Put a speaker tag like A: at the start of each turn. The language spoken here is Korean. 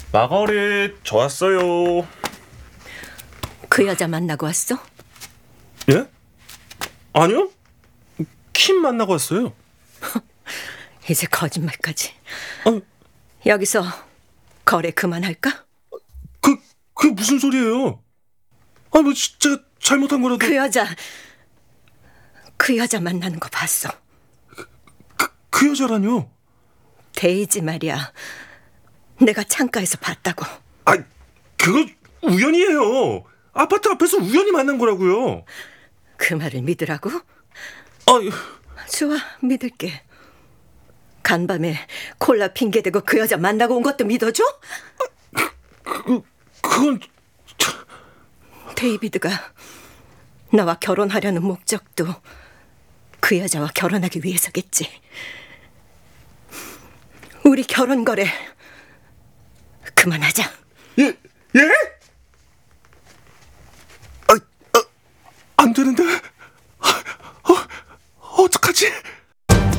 A: 마거릿, 저 왔어요.
B: 그 여자 만나고 왔어?
A: 예? 아니요. 킴 만나고 왔어요.
B: 이제 거짓말까지.
A: 아,
B: 여기서 거래 그만할까?
A: 그게 무슨 소리예요? 아, 뭐 진짜 잘못한 거라도.
B: 그 여자 만나는 거 봤어.
A: 그 여자라뇨?
B: 데이지 말이야. 내가 창가에서 봤다고.
A: 아, 그거 우연이에요. 아파트 앞에서 우연히 만난 거라고요.
B: 그 말을 믿으라고?
A: 아유,
B: 좋아, 믿을게. 간밤에 콜라 핑계대고 그 여자 만나고 온 것도 믿어줘?
A: 그건
B: 데이비드가 나와 결혼하려는 목적도 그 여자와 결혼하기 위해서겠지. 우리 결혼 거래 그만하자.
A: 예?